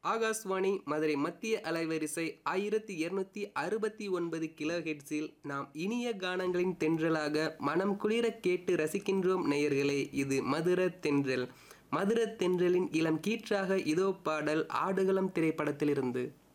ஆகாஷ்வாணி மதுரை மத்திய அலைவரிசை 1269 கிலோ ஹெட்ஸில் நாம் இனிய கானங்களின் தென்றலாக மனம் குளிர கேட்டு ரசிக்கின்றோம் நேயர்களே. இது மதுர தென்றல். மதுர தென்றலின் இளம் கீற்றாக இதோ பாடல் ஆடுகளம் திரைப்படத்திலிருந்து.